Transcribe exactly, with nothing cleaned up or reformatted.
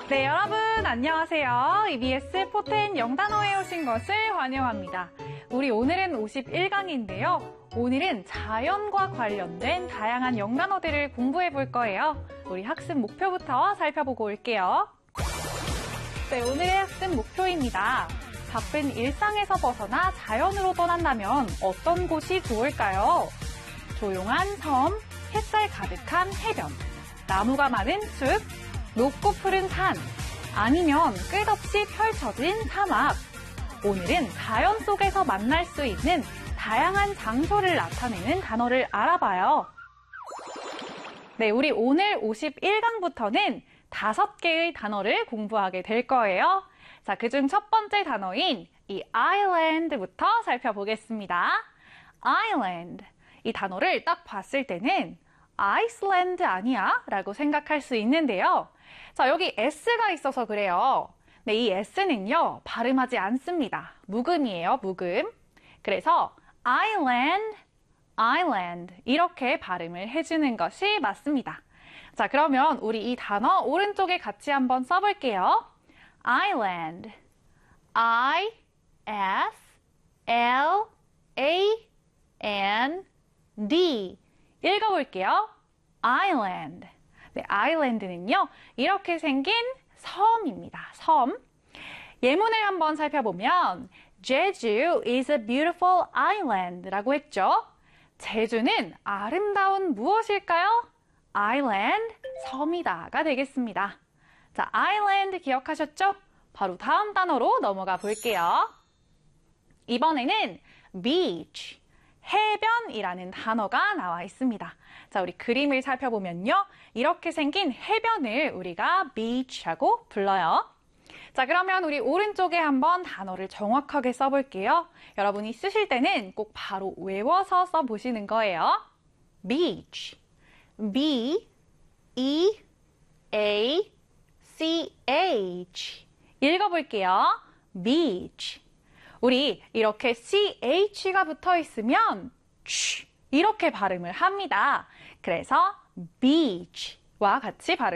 네, 여러분 안녕하세요. 이비에스 포텐 영단어에 오신 것을 환영합니다. 우리 오늘은 오십일 강인데요. 오늘은 자연과 관련된 다양한 영단어들을 공부해 볼 거예요. 우리 학습 목표부터 살펴보고 올게요. 네, 오늘의 학습 목표입니다. 바쁜 일상에서 벗어나 자연으로 떠난다면 어떤 곳이 좋을까요? 조용한 섬, 햇살 가득한 해변, 나무가 많은 숲, 높고 푸른 산, 아니면 끝없이 펼쳐진 사막. 오늘은 자연 속에서 만날 수 있는 다양한 장소를 나타내는 단어를 알아봐요. 네, 우리 오늘 오십일 강부터는 다섯 개의 단어를 공부하게 될 거예요. 자, 그중 첫 번째 단어인 이 island부터 살펴보겠습니다. island. 이 단어를 딱 봤을 때는 아이슬란드 아니야? 라고 생각할 수 있는데요. 자, 여기 S가 있어서 그래요. 네, 이 S는요, 발음하지 않습니다. 묵음이에요, 묵음. 그래서 island, island 이렇게 발음을 해주는 것이 맞습니다. 자, 그러면 우리 이 단어 오른쪽에 같이 한번 써볼게요. island, I, S, L, A, N, D 읽어볼게요. island. 네, island는요, 이렇게 생긴 섬입니다. 섬. 예문을 한번 살펴보면 제주 is a beautiful island 라고 했죠. 제주는 아름다운 무엇일까요? island, 섬이다가 되겠습니다. 자, island 기억하셨죠? 바로 다음 단어로 넘어가 볼게요. 이번에는 beach, 해변이라는 단어가 나와 있습니다. 자, 우리 그림을 살펴보면요. 이렇게 생긴 해변을 우리가 beach라고 불러요. 자, 그러면 우리 오른쪽에 한번 단어를 정확하게 써볼게요. 여러분이 쓰실 때는 꼭 바로 외워서 써보시는 거예요. beach, B, E, A, C, H 읽어볼게요. beach. 우리 이렇게 씨에이치가 붙어 있으면 이렇게 발음을 합니다. 그래서 beach와 같이 발음